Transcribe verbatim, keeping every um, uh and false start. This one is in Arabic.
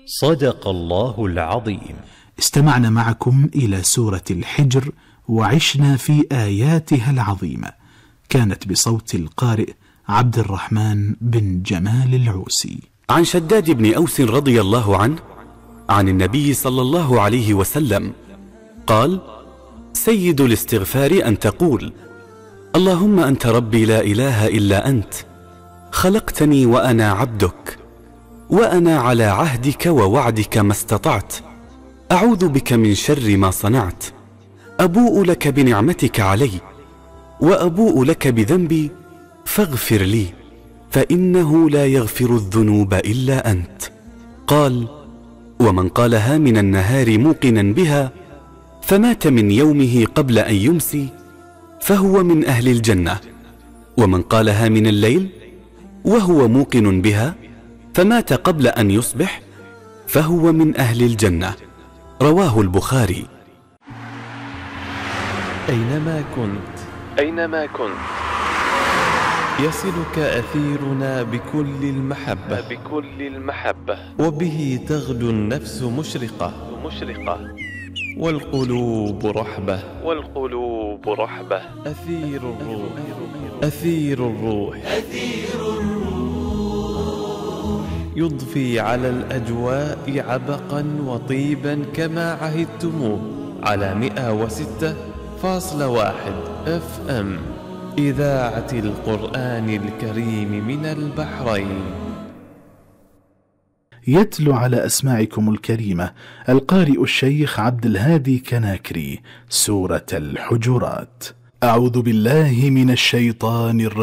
صدق الله العظيم. استمعنا معكم إلى سورة الحجر وعشنا في آياتها العظيمة. كانت بصوت القارئ عبد الرحمن بن جمال العوسي. عن شداد بن أوس رضي الله عنه عن النبي صلى الله عليه وسلم قال: سيد الاستغفار أن تقول: اللهم أنت ربي لا إله إلا أنت، خلقتني وأنا عبدك، وأنا على عهدك ووعدك ما استطعت، أعوذ بك من شر ما صنعت، أبوء لك بنعمتك علي وأبوء لك بذنبي فاغفر لي، فإنه لا يغفر الذنوب إلا أنت. قال: ومن قالها من النهار موقنا بها فمات من يومه قبل أن يمسي فهو من أهل الجنة، ومن قالها من الليل وهو موقن بها فمات قبل أن يصبح فهو من أهل الجنة. رواه البخاري. أينما كنت أينما كنت يصلك أثيرنا بكل المحبة بكل المحبة وبه تغدو النفس مشرقة مشرقة والقلوب رحبة والقلوب رحبة. أثير الروح أثير الروح أثير الروح يضفي على الأجواء عبقا وطيبا كما عهدتموه على مئة وستة فاصلة واحد اف ام إذاعة القرآن الكريم من البحرين. يتلو على أسماعكم الكريمة القارئ الشيخ عبد الهادي كناكري سورة الحجرات. أعوذ بالله من الشيطان الرجيم.